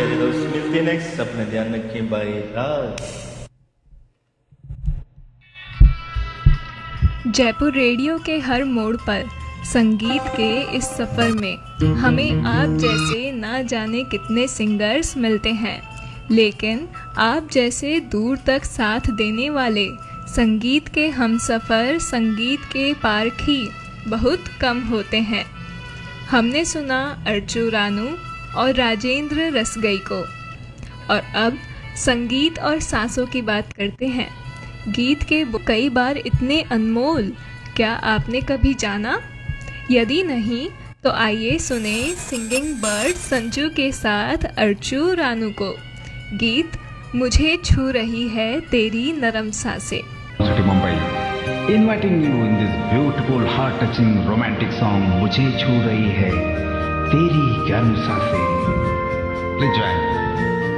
प्यारे दोस्त, मिलते हैं नेक्स्ट। अपना ध्यान रखें, बाय राज। जयपुर रेडियो के हर मोड़ पर संगीत के इस सफ़र में हमें आप जैसे ना जाने कितने सिंगर्स मिलते हैं, लेकिन आप जैसे दूर तक साथ देने वाले संगीत के हमसफ़र, संगीत के पारखी बहुत कम होते हैं। हमने सुना अर्चू रानू और राजेंद्र रसगई को, और अब संगीत और सांसों की बात करते हैं। गीत के कई बार इतने अनमोल, क्या आपने कभी जाना? यदि नहीं तो आइए सुने सिंगिंग बर्ड संजू के साथ अर्चू रानू को, गीत मुझे छू रही है तेरी नरम सांसें। Mumbai, inviting you in this beautiful, heart-touching, romantic song, मुझे छू रही है तेरी गर्म सांसें। Please join.